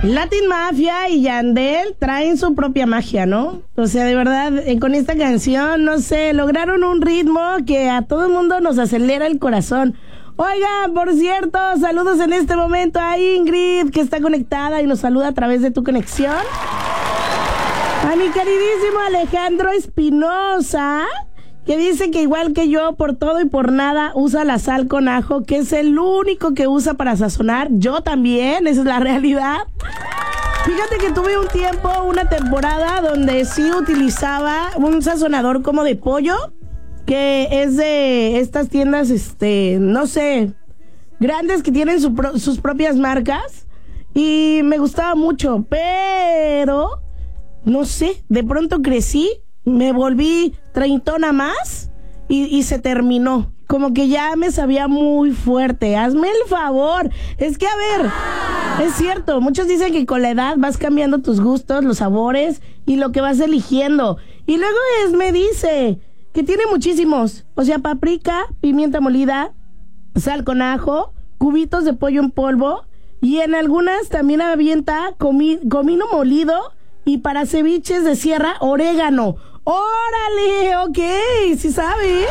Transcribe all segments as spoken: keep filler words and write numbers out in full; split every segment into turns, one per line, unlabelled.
Latin Mafia y Yandel traen su propia magia, ¿no? O sea, de verdad, eh, con esta canción, no sé, lograron un ritmo que a todo el mundo nos acelera el corazón. Oigan, por cierto, saludos en este momento a Ingrid, que está conectada y nos saluda a través de tu conexión. A mi queridísimo Alejandro Espinosa, que dice que igual que yo, por todo y por nada, usa la sal con ajo, que es el único que usa para sazonar. Yo también, esa es la realidad. Fíjate que tuve un tiempo, una temporada, donde sí utilizaba un sazonador como de pollo, que es de estas tiendas, este, no sé, grandes que tienen su pro- sus propias marcas, y me gustaba mucho, pero, no sé, de pronto crecí, me volví treintona más y, y se terminó. Como que ya me sabía muy fuerte. Hazme el favor. Es que, a ver, es cierto, muchos dicen que con la edad vas cambiando tus gustos, los sabores y lo que vas eligiendo. Y luego es, me dice que tiene muchísimos. O sea, paprika, pimienta molida, sal con ajo, cubitos de pollo en polvo, y en algunas también avienta comi- comino molido, y para ceviches de sierra, orégano. ¡Órale! Ok, ¿sí sabe?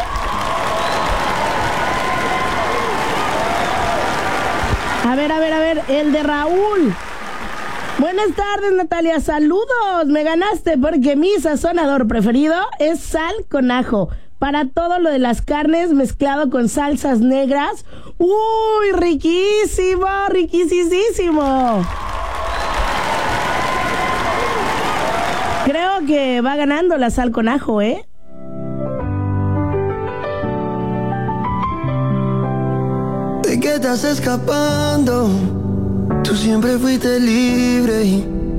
A ver, a ver, a ver, el de Raúl. Buenas tardes, Natalia, saludos. Me ganaste porque mi sazonador preferido es sal con ajo. Para todo lo de las carnes mezclado con salsas negras. ¡Uy, riquísimo, riquísimo! Creo que va ganando la sal con ajo, ¿eh?
¿De qué estás escapando? Tú siempre fuiste libre y